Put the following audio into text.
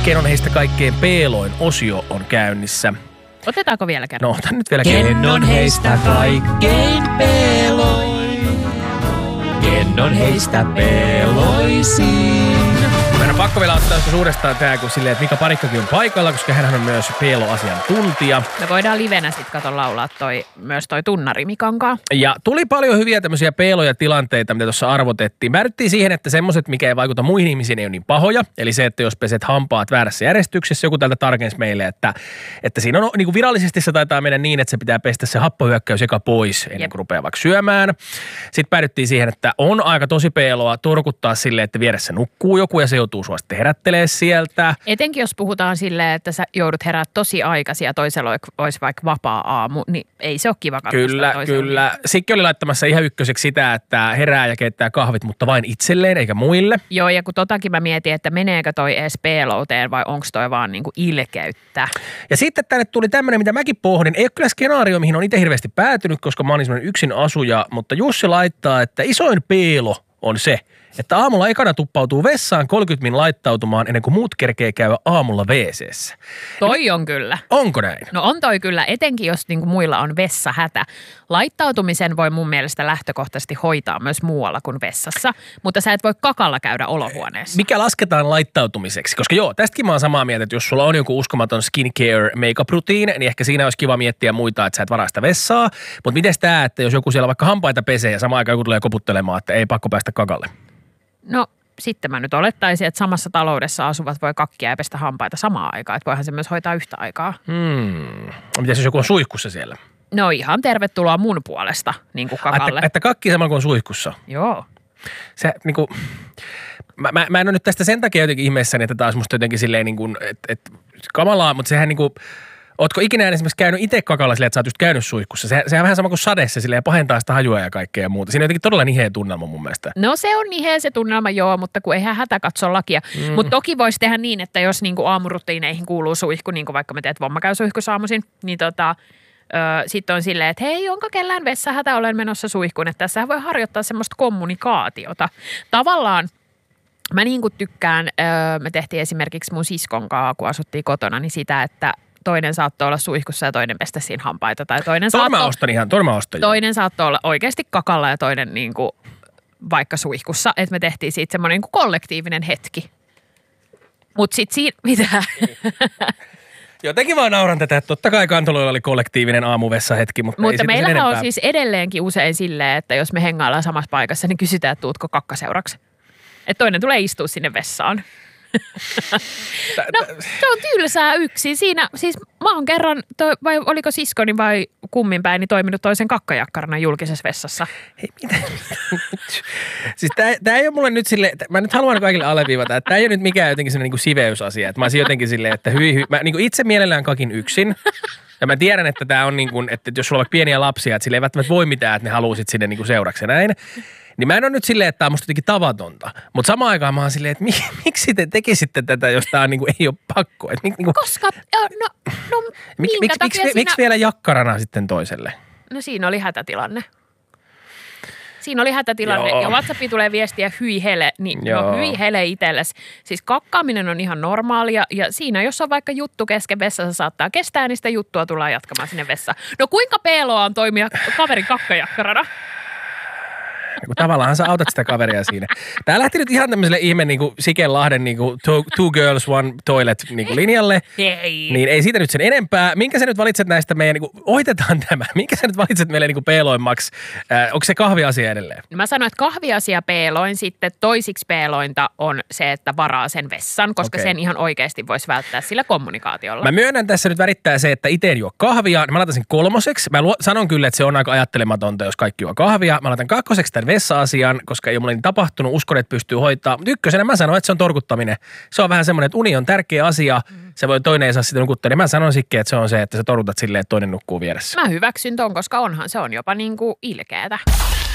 Ken on heistä kaikkein peeloin osio on käynnissä. Otetaanko vielä kerran? No, otan nyt vielä kerran. Ken on heistä kaikkein peeloin. Ken on heistä peeloisin. Meidän on pakko vielä ottaa suurestaan tää, kun silleen, että Mika Parikkakin on paikalla, koska hän on myös peeloasiantuntija. Me voidaan livenä sitten laulaa myös toi tunnari Mikankaan. Ja tuli paljon hyviä tämmöisiä peeloja tilanteita, mitä tuossa arvotettiin. Määrittiin siihen, että semmoiset, mikä ei vaikuta muihin ihmisiin, ei ole niin pahoja. Eli se, että jos peset hampaat väärässä järjestyksessä, joku tältä tarkensi meille, että siinä on niin kuin virallisesti se taitaa mennä niin, että se pitää pestä se happohyökkäys eka pois ennen kuin rupeaa vaikka syömään. Sitten päädyttiin siihen, että on aika tosi peeloa turkuttaa silleen, että vieressä nukkuu joku ja se joutuu sua sitten herättelee sieltä. Etenkin jos puhutaan silleen, että sä joudut herää tosi aikaisin ja toisella olisi vaikka vapaa aamu, niin ei se ole kiva katsoa. Kyllä. Sikki oli laittamassa ihan ykköseksi sitä, että herää ja keittää kahvit, mutta vain itselleen eikä muille. Joo, ja kun totakin mä mietin, että meneekö toi edes peelouteen vai onko toi vaan niinku ilkeyttä. Ja sitten tänne tuli tämmöinen, mitä mäkin pohdin. Ei ole kyllä skenaario, mihin on itse hirveästi päätynyt, koska mä olin semmoinen yksin asuja, mutta Jussi laittaa, että isoin peelo on se, että aamulla ekana tuppautuu vessaan 30 min laittautumaan ennen kuin muut kerkee käydä aamulla WC:ssä. Toi on kyllä. Onko näin? No on toi kyllä, etenkin jos niinku muilla on vessahätä. Laittautumisen voi mun mielestä lähtökohtaisesti hoitaa myös muualla kuin vessassa, mutta sä et voi kakalla käydä olohuoneessa. Mikä lasketaan laittautumiseksi? Koska joo, tästäkin mä oon samaa mieltä, että jos sulla on joku uskomaton skincare make-up-routine, niin ehkä siinä olisi kiva miettiä muita, että sä et varaa sitä vessaa. Mutta miten tää, että jos joku siellä vaikka hampaita pesee ja samaan aikaan joku tulee koputtelemaan, että ei pakko päästä kakalle? No sitten mä nyt olettaisin, että samassa taloudessa asuvat voi kakkia ja pestä hampaita samaan aikaan, että voihan se myös hoitaa yhtä aikaa. Mitäs jos joku on suihkussa siellä? No ihan tervetuloa mun puolesta, niin kuin kakalle. Että kakki samalla kuin on suihkussa? Joo. Se niinku, mä en ole nyt tästä sen takia jotenkin ihmeessäni, että taas musta jotenkin silleen niin kuin, että kamalaa, mutta sehän niinku, ootko ikinä esimerkiksi käynyt itse kakalla silleen, että sä oot just käynyt suihkussa? Sehän on vähän sama kuin sadeessa silleen, pahentaa sitä hajua ja kaikkea muuta. Siinä on jotenkin todella niheä tunnelma mun mielestä. No se on niheä se tunnelma, joo, mutta kun eihän hätä katso lakia. Mutta toki voisi tehdä niin, että jos niinku aamurutiineihin kuuluu suihku, niin kuin vaikka me teet vomma käy suihkussa aamuisin, niin sitten on silleen, että hei, onko kellään vessahätä, olen menossa suihkuun. Että tässä voi harjoittaa semmoista kommunikaatiota. Tavallaan mä niin kuin tykkään, me tehtiin esimerkiksi mun siskon kanssa, kun asuttiin kotona, niin sitä, että toinen saattoi olla suihkussa ja toinen pestä siinä hampaita. Tai toinen saattoi olla oikeasti kakalla ja toinen niin kuin vaikka suihkussa. Että me tehtiin siitä semmoinen niin kuin kollektiivinen hetki. Mutta sitten siinä, mitä? Jotenkin vaan nauran tätä, että totta kai kanteluilla oli kollektiivinen aamuvessahetki, mutta ei meillähän on siis edelleenkin usein silleen, että jos me hengaillaan samassa paikassa, niin kysytään, että tuutko kakkaseuraksi. Että toinen tulee istua sinne vessaan. No, se on tylsää yksin. Siinä, siis mä oon kerran, vai oliko siskoni vai kumminpäin, toiminut toisen kakkajakkarana julkisessa vessassa. Hei, mitä? Siis tää ei ole mulle nyt silleen, mä nyt haluan kaikille alleviivata, että tää ei ole nyt mikään jotenkin sellainen niin kuin siveysasia. Että mä olisin jotenkin silleen, että mä niin kuin itse mielellään kakin yksin. Ja mä tiedän, että tää on niin kuin, että jos sulla on vaikka pieniä lapsia, että sille ei välttämättä voi mitään, että ne haluaa sinne niin kuin seuraksi ja näin. Niin mä en ole nyt silleen, että tää on musta jotenkin tavatonta. Mutta samaan aikaan mä oon silleen, että miksi te tekisitte tätä, jos tää on niinku, ei ole pakko. Koska, minkä takia miksi vielä jakkarana sitten toiselle? No siinä oli hätätilanne. Ja WhatsAppiin tulee viestiä hyi hele, niin no hyi hele itsellesi. Siis kakkaaminen on ihan normaalia ja siinä jos on vaikka juttu kesken vessassa saattaa kestää, niin sitä juttua tullaan jatkamaan sinne vessaan. No kuinka peeloa on toimia kaverin kakkajakkarana? Tavallaan sä autat sitä kaveria siinä. Tää lähti nyt ihan tämmöiselle ihme niinku Sikenlahden niinku two girls, one toilet niinku linjalle. Niin ei siitä nyt sen enempää. Minkä sä nyt valitset näistä meidän, niinku, ohitetaan tämä. Minkä sä nyt valitset meille niinku peeloimmaksi? Onko se kahviasia edelleen? Mä sanoin, että kahviasia peeloin. Sitten toisiksi peelointa on se, että varaa sen vessan, koska sen ihan oikeasti voisi välttää sillä kommunikaatiolla. Mä myönnän tässä nyt värittää se, että itse en juo kahvia. Mä laitan sen 3. Mä sanon kyllä, että se on aika ajattelematonta, jos kaikki juo kahvia. Mä laitan 2. tämän vessa-asian, koska ei ole mulle niin tapahtunut. Uskon, että pystyy hoitaa. Mutta 1. mä sanon, että se on torkuttaminen. Se on vähän semmoinen, että uni on tärkeä asia. Se voi toinen ei saa sitä nukuttaa. Niin mä sanon sikke, että se on se, että sä torutat silleen, että toinen nukkuu vieressä. Mä hyväksyn ton, koska onhan se on jopa niin kuin ilkeätä.